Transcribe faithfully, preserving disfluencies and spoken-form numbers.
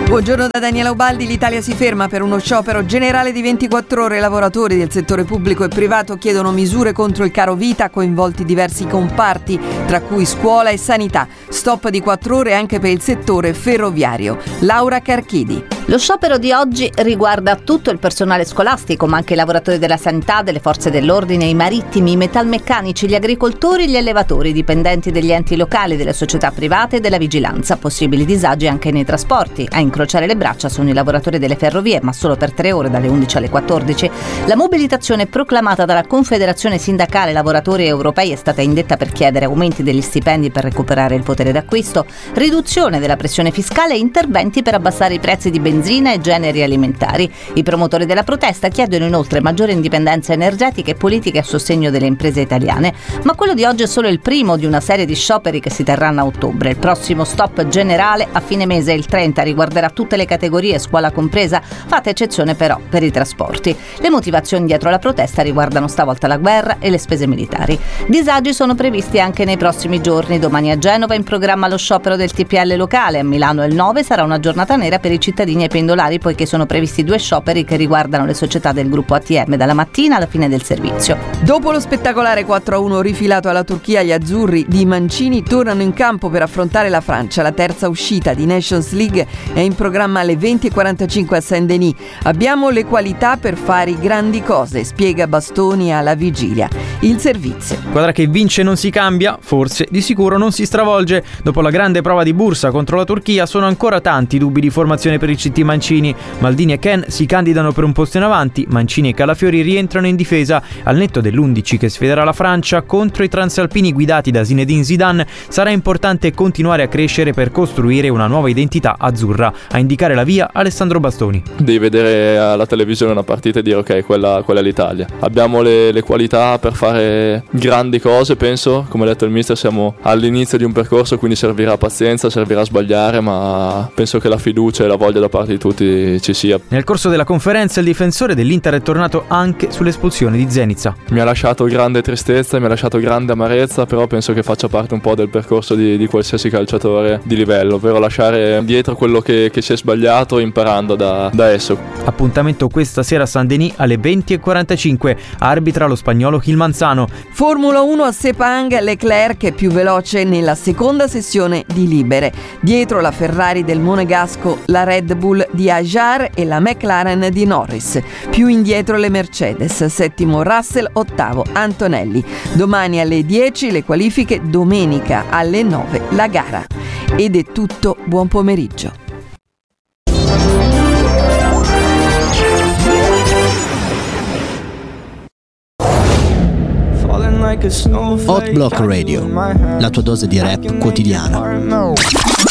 Buongiorno da Daniela Ubaldi. L'Italia si ferma per uno sciopero generale di ventiquattro ore. I lavoratori del settore pubblico e privato chiedono misure contro il caro vita, coinvolti diversi comparti, tra cui scuola e sanità. Stop di quattro ore anche per il settore ferroviario. Laura Carchidi. Lo sciopero di oggi riguarda tutto il personale scolastico, ma anche i lavoratori della sanità, delle forze dell'ordine, i marittimi, i metalmeccanici, gli agricoltori, gli allevatori, i dipendenti degli enti locali, delle società private e della vigilanza. Possibili disagi anche nei trasporti. A incrociare le braccia sono i lavoratori delle ferrovie, ma solo per tre ore, dalle undici alle quattordici. La mobilitazione proclamata dalla Confederazione Sindacale Lavoratori Europei è stata indetta per chiedere aumenti degli stipendi per recuperare il potere d'acquisto, riduzione della pressione fiscale e interventi per abbassare i prezzi di benzina e generi alimentari. I promotori della protesta chiedono inoltre maggiore indipendenza energetica e politiche a sostegno delle imprese italiane. Ma quello di oggi è solo il primo di una serie di scioperi che si terranno a ottobre. Il prossimo stop generale a fine mese, il trenta, riguarderà tutte le categorie, scuola compresa, fatta eccezione però per i trasporti. Le motivazioni dietro la protesta riguardano stavolta la guerra e le spese militari. Disagi sono previsti anche nei prossimi giorni. Domani a Genova è in programma lo sciopero del T P L locale. A Milano il nove sarà una giornata nera per i cittadini e i pendolari, poiché sono previsti due scioperi che riguardano le società del gruppo A T M dalla mattina alla fine del servizio. Dopo lo spettacolare quattro a uno rifilato alla Turchia, gli azzurri di Mancini tornano in campo per affrontare la Francia. La terza uscita di Nations League è in programma alle venti e quarantacinque a Saint-Denis. Abbiamo le qualità per fare grandi cose, spiega Bastoni alla vigilia. Il servizio. Squadra che vince non si cambia, forse di sicuro non si stravolge. Dopo la grande prova di Bursa contro la Turchia sono ancora tanti dubbi di formazione per il C T Mancini. Maldini e Ken si candidano per un posto in avanti, Mancini e Calafiori rientrano in difesa. Al netto dell'undici che sfiderà la Francia contro i transalpini guidati da Zinedine Zidane, sarà importante continuare a crescere per costruire una nuova identità azzurra. A indicare la via Alessandro Bastoni. Devi vedere alla televisione una partita e dire ok, quella, quella è l'Italia. Abbiamo le, le qualità per fare grandi cose, penso. Come ha detto il mister, siamo all'inizio di un percorso, quindi servirà pazienza, servirà sbagliare, ma penso che la fiducia e la voglia da parte di tutti ci sia. Nel corso della conferenza il difensore dell'Inter è tornato anche sull'espulsione di Zenica. Mi ha lasciato grande tristezza, mi ha lasciato grande amarezza, però penso che faccia parte un po' del percorso di, di qualsiasi calciatore di livello, ovvero lasciare dietro quello che, che si è sbagliato imparando da, da esso. Appuntamento questa sera a Saint-Denis alle venti e quarantacinque, arbitra lo spagnolo Hilmanzano. Formula uno a Sepang, Leclerc è più veloce nella seconda sessione di libere. Dietro la Ferrari del Monegasco, la Red Bull di Ajar e la McLaren di Norris. Più indietro le Mercedes, settimo Russell, ottavo Antonelli. Domani alle dieci le qualifiche, domenica alle nove la gara. Ed è tutto, buon pomeriggio. Hot Block Radio, la tua dose di rap quotidiana.